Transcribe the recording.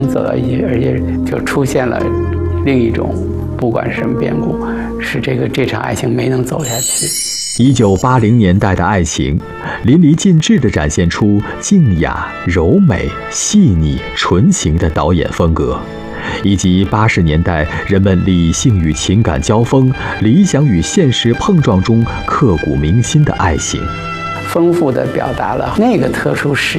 走到一起，而且就出现了另一种，不管是什么变故，使这场爱情没能走下去。 1980年代的爱情，淋漓尽致地展现出静雅、柔美、细腻、纯情的导演风格，以及80年代人们理性与情感交锋、理想与现实碰撞中刻骨铭心的爱情， 丰富地表达了那个特殊时